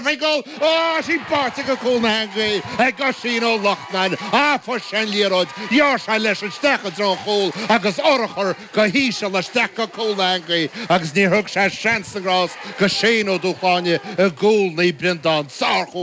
fé go sí barte go cúna hangé go sin ó Lochnain for sin líróid Dheor se leis an stecha dro choúil agus orchar go hí se le stecha cúna hangé agus ní thug sé seansa grás go sin ó dúchláine a gúil ní brindan